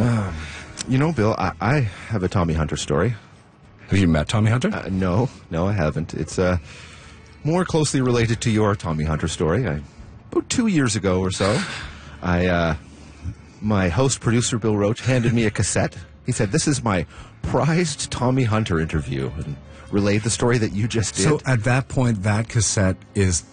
Bill, I have a Tommy Hunter story. Have you met Tommy Hunter? No, I haven't. It's more closely related to your Tommy Hunter story. About 2 years ago or so, my host producer Bill Roach handed me a cassette. He said, "This is my prized Tommy Hunter interview," and relayed the story that you just did. So at that point, that cassette is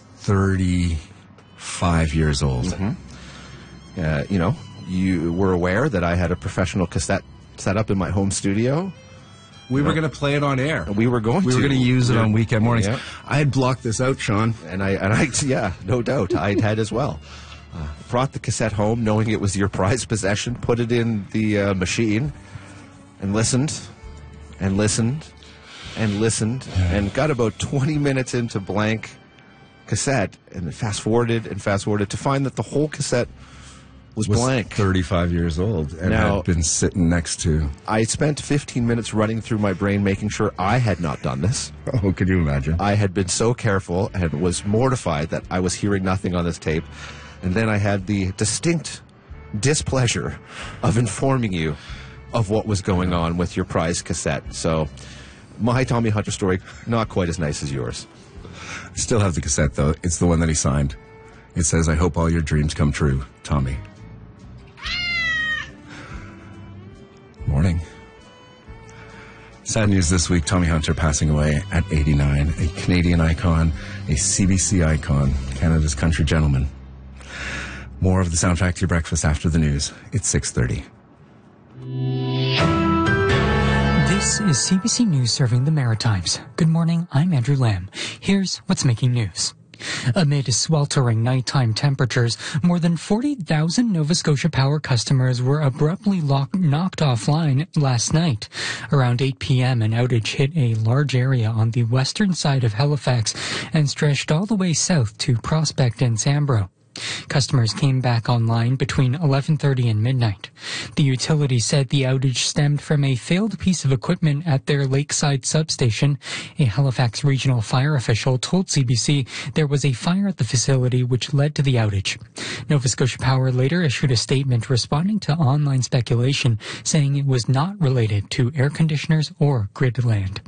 35 years old. Mm-hmm. You were aware that I had a professional cassette set up in my home studio. We were going to play it on air. We were going to use it on weekend mornings. Yeah. I had blocked this out, Sean. And I yeah, no doubt, I had as well. Brought the cassette home, knowing it was your prized possession, put it in the machine, and listened, and listened, and listened, and got about 20 minutes into blank cassette, and fast-forwarded to find that the whole cassette was blank. 35 years old and had been sitting next to... I spent 15 minutes running through my brain making sure I had not done this. Oh, could you imagine? I had been so careful and was mortified that I was hearing nothing on this tape. And then I had the distinct displeasure of informing you of what was going on with your prized cassette. So my Tommy Hunter story, not quite as nice as yours. I still have the cassette, though. It's the one that he signed. It says, "I hope all your dreams come true, Tommy." Morning. Sad news this week, Tommy Hunter passing away at 89, a Canadian icon, a CBC icon, Canada's country gentleman. More of the soundtrack to your breakfast after the news. It's 6:30. This is CBC News serving the Maritimes. Good morning, I'm Andrew Lamb. Here's what's making news. Amid sweltering nighttime temperatures, more than 40,000 Nova Scotia Power customers were abruptly knocked offline last night. Around 8 p.m., an outage hit a large area on the western side of Halifax and stretched all the way south to Prospect and Sambro. Customers came back online between 11:30 and midnight. The utility said the outage stemmed from a failed piece of equipment at their Lakeside substation. A Halifax regional fire official told CBC there was a fire at the facility which led to the outage. Nova Scotia Power later issued a statement responding to online speculation, saying it was not related to air conditioners or grid land.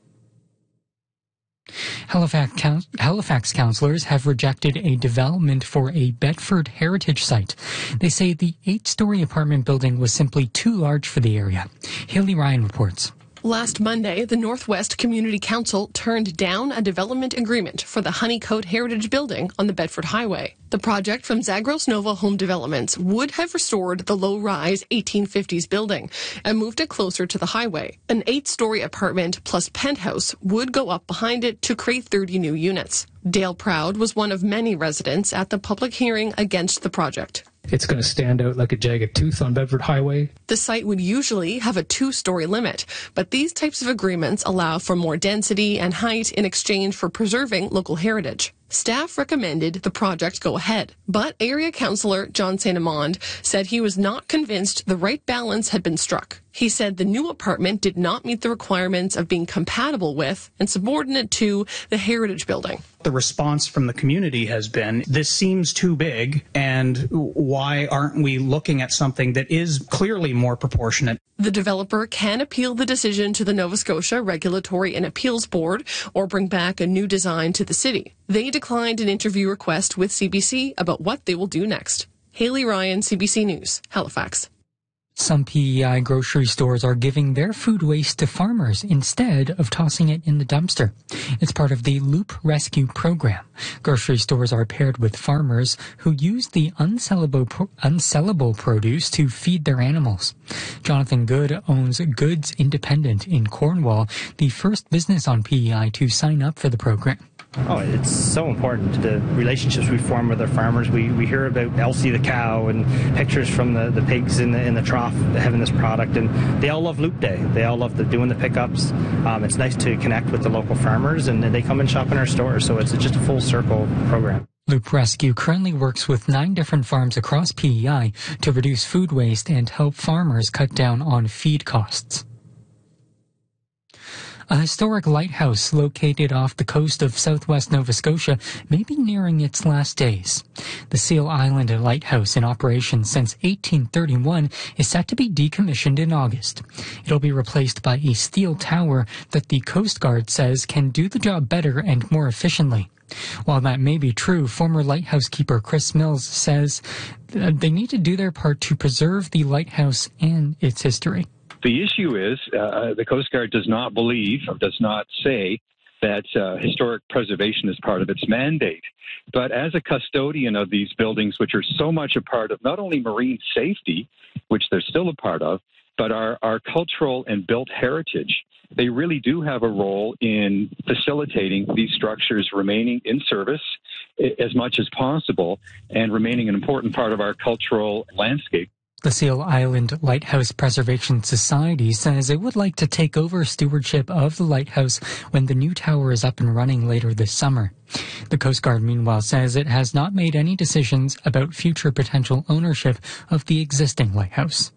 Halifax councillors have rejected a development for a Bedford heritage site. They say the 8-story apartment building was simply too large for the area. Haley Ryan reports. Last Monday, the Northwest Community Council turned down a development agreement for the Honeycoat Heritage Building on the Bedford Highway. The project from Zagros Nova Home Developments would have restored the low-rise 1850s building and moved it closer to the highway. An 8-story apartment plus penthouse would go up behind it to create 30 new units. Dale Proud was one of many residents at the public hearing against the project. It's going to stand out like a jagged tooth on Bedford Highway. The site would usually have a 2-story limit, but these types of agreements allow for more density and height in exchange for preserving local heritage. Staff recommended the project go ahead, but area councillor John St. Amand said he was not convinced the right balance had been struck. He said the new apartment did not meet the requirements of being compatible with and subordinate to the heritage building. The response from the community has been, this seems too big, and why aren't we looking at something that is clearly more proportionate? The developer can appeal the decision to the Nova Scotia Regulatory and Appeals Board or bring back a new design to the city. They declined an interview request with CBC about what they will do next. Haley Ryan, CBC News, Halifax. Some PEI grocery stores are giving their food waste to farmers instead of tossing it in the dumpster. It's part of the Loop Rescue program. Grocery stores are paired with farmers who use the unsellable produce to feed their animals. Jonathan Good owns Goods Independent in Cornwall, the first business on PEI to sign up for the program. Oh, it's so important, the relationships we form with our farmers. We hear about Elsie the cow and pictures from the pigs in the trough having this product, and they all love Loop Day. They all love doing the pickups. It's nice to connect with the local farmers, and they come and shop in our stores, so it's just a full circle program. Loop Rescue currently works with 9 different farms across PEI to reduce food waste and help farmers cut down on feed costs. A historic lighthouse located off the coast of southwest Nova Scotia may be nearing its last days. The Seal Island Lighthouse, in operation since 1831, is set to be decommissioned in August. It'll be replaced by a steel tower that the Coast Guard says can do the job better and more efficiently. While that may be true, former lighthouse keeper Chris Mills says they need to do their part to preserve the lighthouse and its history. The issue is the Coast Guard does not believe or does not say that historic preservation is part of its mandate. But as a custodian of these buildings, which are so much a part of not only marine safety, which they're still a part of, but our cultural and built heritage, they really do have a role in facilitating these structures remaining in service as much as possible and remaining an important part of our cultural landscape. The Seal Island Lighthouse Preservation Society says it would like to take over stewardship of the lighthouse when the new tower is up and running later this summer. The Coast Guard, meanwhile, says it has not made any decisions about future potential ownership of the existing lighthouse.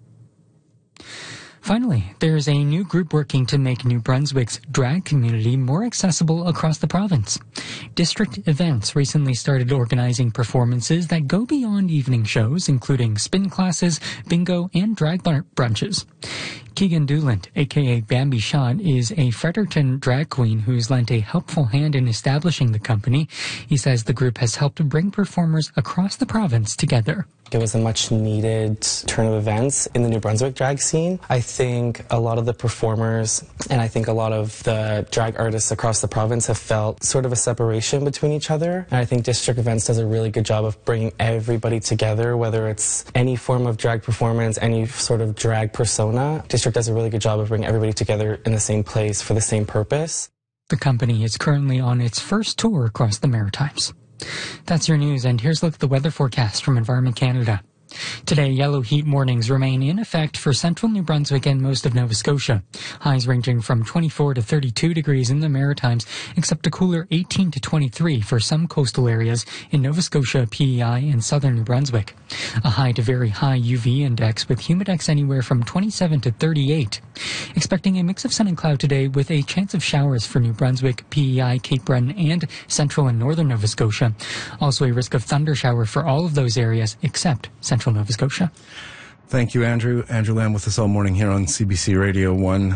Finally, there's a new group working to make New Brunswick's drag community more accessible across the province. District Events recently started organizing performances that go beyond evening shows, including spin classes, bingo, and drag brunches. Keegan Doolant, a.k.a. Bambi Shot, is a Fredericton drag queen who's lent a helpful hand in establishing the company. He says the group has helped bring performers across the province together. It was a much-needed turn of events in the New Brunswick drag scene. I think a lot of the performers and I think a lot of the drag artists across the province have felt sort of a separation between each other. And I think District Events does a really good job of bringing everybody together, whether it's any form of drag performance, any sort of drag persona. District does a really good job of bringing everybody together in the same place for the same purpose. The company is currently on its first tour across the Maritimes. That's your news, and here's a look at the weather forecast from Environment Canada. Today, yellow heat warnings remain in effect for central New Brunswick and most of Nova Scotia. Highs ranging from 24 to 32 degrees in the Maritimes, except a cooler 18 to 23 for some coastal areas in Nova Scotia, PEI, and southern New Brunswick. A high to very high UV index with humidex anywhere from 27 to 38. Expecting a mix of sun and cloud today with a chance of showers for New Brunswick, PEI, Cape Breton, and central and northern Nova Scotia. Also a risk of thunder shower for all of those areas except central Nova Scotia. Thank you, Andrew. Andrew Lamb with us all morning here on CBC Radio 1.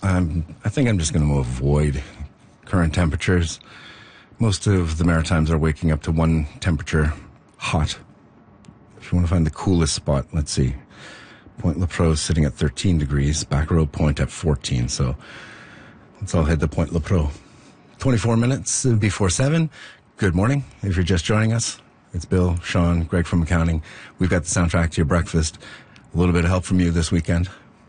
I think I'm just going to avoid current temperatures. Most of the Maritimes are waking up to one temperature hot. If you want to find the coolest spot, let's see. Point Lepreau sitting at 13 degrees, Back Row Point at 14. So let's all head to Point Lepreau. 24 minutes before 7. Good morning. If you're just joining us, it's Bill, Sean, Greg from accounting. We've got the soundtrack to your breakfast. A little bit of help from you this weekend.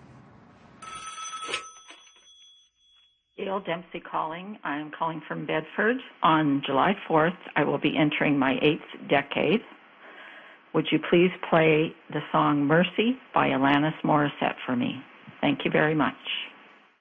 Gail Dempsey calling. I'm calling from Bedford. On July 4th, I will be entering my 8th decade. Would you please play the song Mercy by Alanis Morissette for me? Thank you very much.